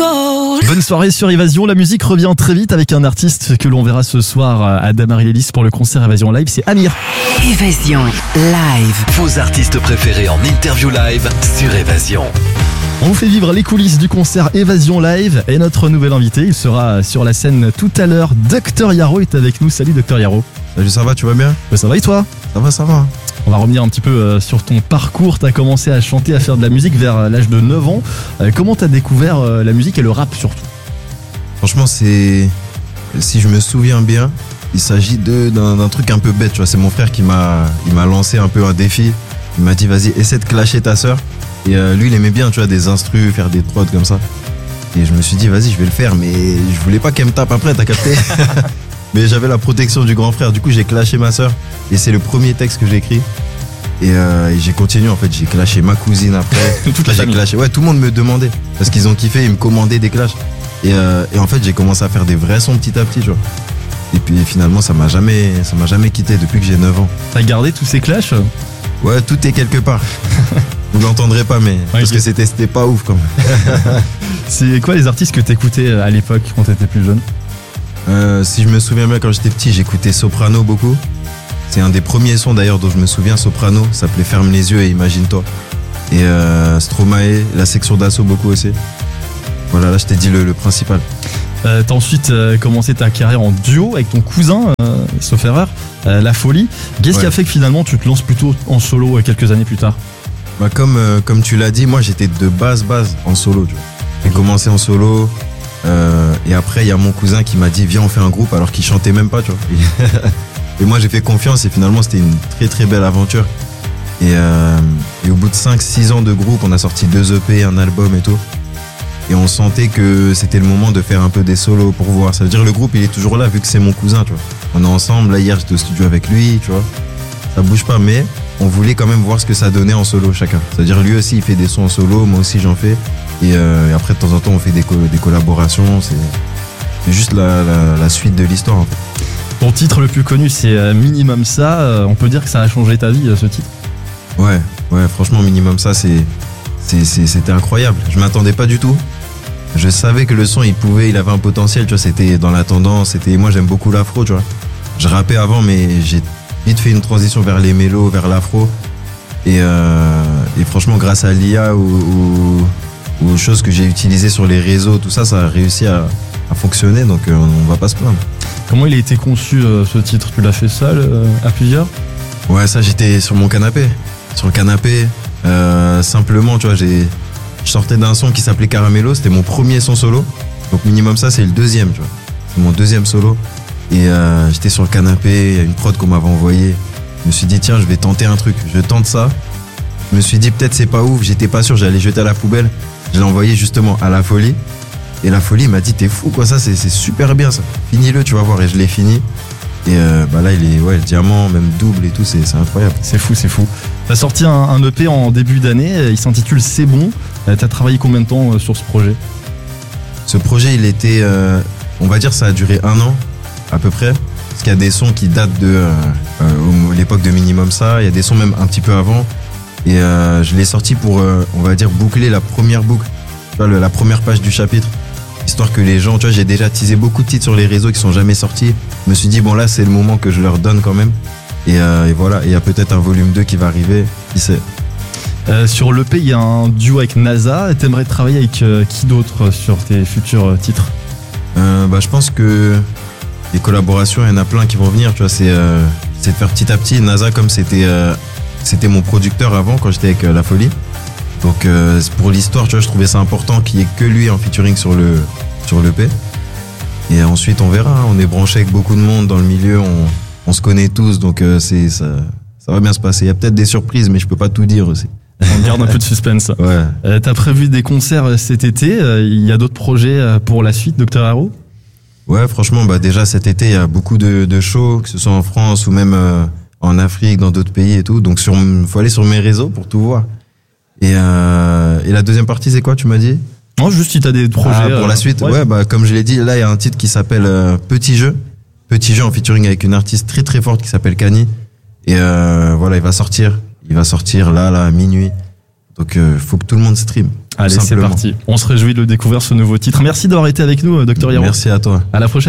Bonne soirée sur Évasion, la musique revient très vite avec un artiste que l'on verra ce soir à Damary-les-Lys pour le concert Évasion Live, c'est Amir. Évasion Live. Vos artistes préférés en interview live sur Évasion. On vous fait vivre les coulisses du concert Évasion Live et notre nouvel invité, il sera sur la scène tout à l'heure. Dr Yaro est avec nous, salut Dr Yaro. Salut, ça va, tu vas bien? Ça va et toi? Ça va. On va revenir un petit peu sur ton parcours. Tu as commencé à chanter, à faire de la musique vers l'âge de 9 ans. Comment tu as découvert la musique et le rap surtout? Franchement, si je me souviens bien, il s'agit d'un truc un peu bête, tu vois. C'est mon frère qui m'a lancé un peu un défi. Il m'a dit, vas-y, essaie de clasher ta sœur. Et lui, il aimait bien, tu vois, des instrus, faire des prods comme ça. Et je me suis dit, vas-y, je vais le faire, mais je voulais pas qu'elle me tape après, t'as capté? Mais j'avais la protection du grand frère, du coup j'ai clashé ma sœur et c'est le premier texte que j'ai écrit. Et j'ai continué, en fait, j'ai clashé ma cousine après. Toute la famille. Ouais, tout le monde me demandait parce qu'ils ont kiffé, ils me commandaient des clashs. Et en fait j'ai commencé à faire des vrais sons petit à petit, tu vois. Et puis finalement ça m'a jamais quitté depuis que j'ai 9 ans. T'as gardé tous ces clashs? Ouais, tout est quelque part. Vous l'entendrez pas, mais parce que c'était pas ouf quand même. C'est quoi les artistes que t'écoutais à l'époque quand t'étais plus jeune? Si je me souviens bien, quand j'étais petit, j'écoutais Soprano beaucoup. C'est un des premiers sons d'ailleurs dont je me souviens, Soprano. Ça s'appelait Ferme les yeux et imagine-toi. Et Stromae, la section d'assaut beaucoup aussi. Voilà, là je t'ai dit le principal. T'as ensuite commencé ta carrière en duo avec ton cousin, sauf erreur, La Folie. Qu'est-ce qui a fait que finalement tu te lances plutôt en solo quelques années plus tard? Bah comme tu l'as dit, moi j'étais de base en solo, tu vois. J'ai commencé en solo. Et après il y a mon cousin qui m'a dit viens on fait un groupe alors qu'il chantait même pas, tu vois. Et moi j'ai fait confiance et finalement c'était une très très belle aventure. Et au bout de 5-6 ans de groupe, on a sorti 2 EP, un album et tout. Et on sentait que c'était le moment de faire un peu des solos pour voir. Ça veut dire le groupe il est toujours là vu que c'est mon cousin, tu vois. On est ensemble, là hier j'étais au studio avec lui, tu vois. Ça bouge pas, mais on voulait quand même voir ce que ça donnait en solo chacun. C'est-à-dire lui aussi il fait des sons en solo, moi aussi j'en fais. Et après de temps en temps on fait des collaborations. C'est juste la suite de l'histoire en fait. Ton titre le plus connu c'est Minimum Ça. On peut dire que ça a changé ta vie ce titre? Ouais, franchement Minimum Ça c'était incroyable. Je m'attendais pas du tout. Je savais que le son il avait un potentiel, tu vois, c'était dans la tendance. Moi j'aime beaucoup l'afro, tu vois. Je rappais avant mais j'ai vite fait une transition vers les mélos, vers l'afro. Et franchement grâce à l'IA ou aux choses que j'ai utilisées sur les réseaux, tout ça a réussi à fonctionner, donc on va pas se plaindre. Comment il a été conçu ce titre? Tu l'as fait seul, à plusieurs? Ouais, ça j'étais sur mon canapé. Sur le canapé, simplement, tu vois, je sortais d'un son qui s'appelait Caramello, c'était mon premier son solo. Donc Minimum Ça c'est le deuxième, tu vois. C'est mon deuxième solo. Et j'étais sur le canapé, il y a une prod qu'on m'avait envoyée. Je me suis dit tiens, je vais tenter un truc, je tente ça. Je me suis dit peut-être c'est pas ouf, j'étais pas sûr, j'allais jeter à la poubelle. Je l'ai envoyé justement à La Folie. Et La Folie m'a dit t'es fou quoi, ça c'est super bien ça. Finis-le, tu vas voir. Et je l'ai fini. Et là il est le diamant, même double et tout, c'est incroyable. C'est fou. T'as sorti un EP en début d'année, il s'intitule C'est bon. T'as travaillé combien de temps sur ce projet? Ce projet il était, on va dire ça a duré 1 an à peu près. Parce qu'il y a des sons qui datent de l'époque de Minimum Ça, il y a des sons même un petit peu avant. Et je l'ai sorti pour, on va dire, boucler la première boucle, tu vois, la première page du chapitre. Histoire que les gens, tu vois, j'ai déjà teasé beaucoup de titres sur les réseaux qui sont jamais sortis. Je me suis dit, bon là, c'est le moment que je leur donne quand même. Et voilà, il y a peut-être un volume 2 qui va arriver, qui sait. Sur l'EP, il y a un duo avec NASA. T'aimerais travailler avec qui d'autre sur tes futurs titres? Je pense que les collaborations, il y en a plein qui vont venir, tu vois, c'est de faire petit à petit. NASA, comme c'était mon producteur avant quand j'étais avec La Folie. Donc pour l'histoire, tu vois, je trouvais ça important qu'il n'y ait que lui en featuring sur l'EP. Et ensuite on verra, hein. On est branché avec beaucoup de monde dans le milieu, on se connaît tous, donc ça va bien se passer. Il y a peut-être des surprises, mais je peux pas tout dire aussi. On garde un peu de suspense. Ouais. T'as prévu des concerts cet été? Il y a d'autres projets pour la suite, Dr Yaro? Ouais, franchement, déjà cet été, il y a beaucoup de shows, que ce soit en France ou même en Afrique, dans d'autres pays et tout. Donc faut aller sur mes réseaux pour tout voir. Et la deuxième partie, c'est quoi, tu m'as dit? Non, juste si t'as des projets. Pour la suite, ouais, comme je l'ai dit, là, il y a un titre qui s'appelle Petit Jeu. Petit Jeu en featuring avec une artiste très très forte qui s'appelle Kani. Et voilà, il va sortir là, à minuit. Donc, faut que tout le monde stream. Allez, c'est simplement. parti. On se réjouit de le découvrir, ce nouveau titre. Merci d'avoir été avec nous, Dr. Hiro. Merci à toi. À la prochaine.